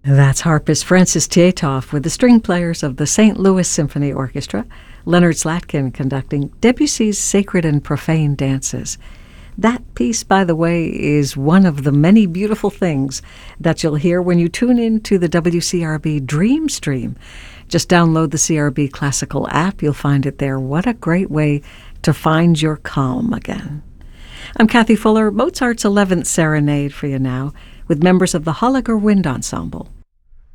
That's harpist Francis Tietoff with the string players of the St. Louis Symphony Orchestra, Leonard Slatkin conducting Debussy's Sacred and Profane Dances. That piece, by the way, is one of the many beautiful things that you'll hear when you tune in to the WCRB Dream Stream. Just download the CRB Classical app. You'll find it there. What a great way to find your calm again. I'm Kathy Fuller, Mozart's 11th Serenade for you now, with members of the Holliger Wind Ensemble.